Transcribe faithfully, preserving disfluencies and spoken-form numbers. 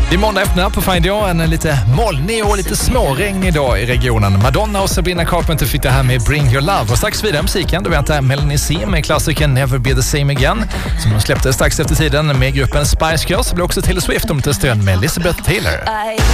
Det är måndag öppnar på Find You, en lite molnig och lite småregnig dag i regionen. Madonna och Sabrina Carpenter fick det här med Bring Your Love. Och strax vidare musiken, då väntar Melanie C med klassiken Never Be The Same Again, som de släppte strax efter tiden med gruppen Spice Girls. Det blir också Taylor Swift om till stund med Elizabeth Taylor.